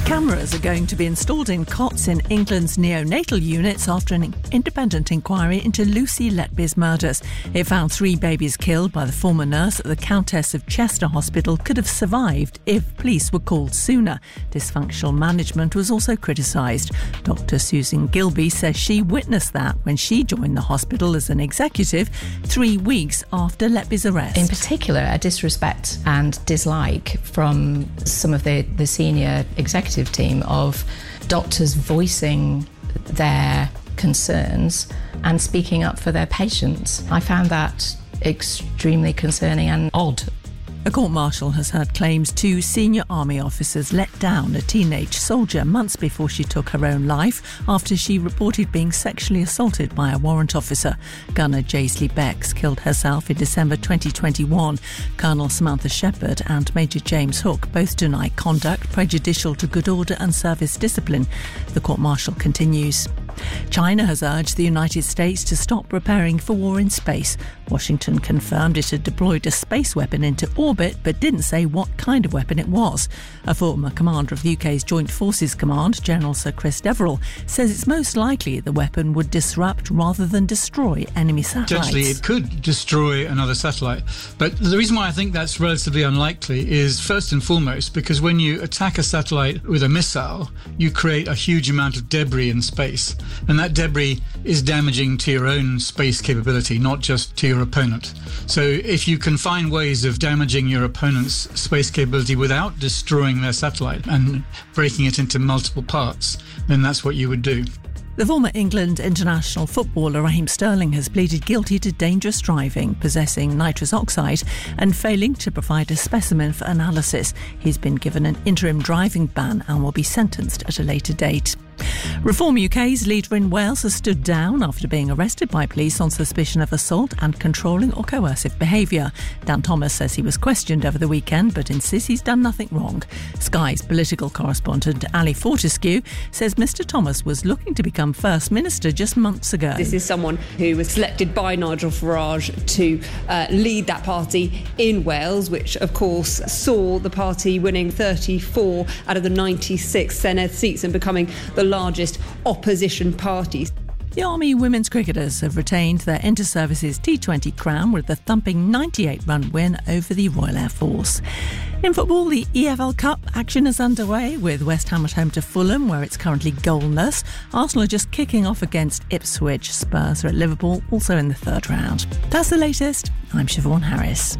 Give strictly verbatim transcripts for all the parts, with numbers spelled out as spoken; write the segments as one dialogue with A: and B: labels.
A: Cameras are going to be installed in cots in England's neonatal units after an independent inquiry into Lucy Letby's murders. It found three babies killed by the former nurse at the Countess of Chester Hospital could have survived if police were called sooner. Dysfunctional management was also criticised. Doctor Susan Gilby says she witnessed that when she joined the hospital as an executive three weeks after Letby's arrest.
B: In particular, a disrespect and dislike from some of the, the senior executive team of doctors voicing their concerns and speaking up for their patients. I found that extremely concerning and odd.
A: A court-martial has heard claims two senior army officers let down a teenage soldier months before she took her own life after she reported being sexually assaulted by a warrant officer. Gunner Jaisley Becks killed herself in December twenty twenty-one. Colonel Samantha Shepherd and Major James Hook both deny conduct prejudicial to good order and service discipline. The court-martial continues. China has urged the United States to stop preparing for war in space. Washington confirmed it had deployed a space weapon into orbit but didn't say what kind of weapon it was. A former commander of the U K's Joint Forces Command, General Sir Chris Deverell, says it's most likely the weapon would disrupt rather than destroy enemy satellites.
C: Potentially it could destroy another satellite. But the reason why I think that's relatively unlikely is first and foremost because when you attack a satellite with a missile, you create a huge amount of debris in space. And that debris is damaging to your own space capability, not just to your opponent. So if you can find ways of damaging your opponent's space capability without destroying their satellite and breaking it into multiple parts, then that's what you would do.
A: The former England international footballer Raheem Sterling has pleaded guilty to dangerous driving, possessing nitrous oxide and failing to provide a specimen for analysis. He's been given an interim driving ban and will be sentenced at a later date. Reform U K's leader in Wales has stood down after being arrested by police on suspicion of assault and controlling or coercive behaviour. Dan Thomas says he was questioned over the weekend but insists he's done nothing wrong. Sky's political correspondent Ali Fortescue says Mr Thomas was looking to become First Minister just months ago.
D: This is someone who was selected by Nigel Farage to uh, lead that party in Wales, which of course saw the party winning thirty-four out of the ninety-six Senedd seats and becoming the largest opposition party.
A: The Army women's cricketers have retained their Inter-Services T twenty crown with a thumping ninety-eight run win over the Royal Air Force. In football, the E F L Cup action is underway with West Ham at home to Fulham, where it's currently goalless. Arsenal are just kicking off against Ipswich. Spurs are at Liverpool, also in the third round. That's the latest. I'm Siobhan Harris.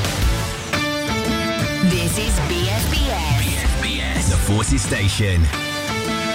E: This is B S B S.
F: B S B S, the Forces Station.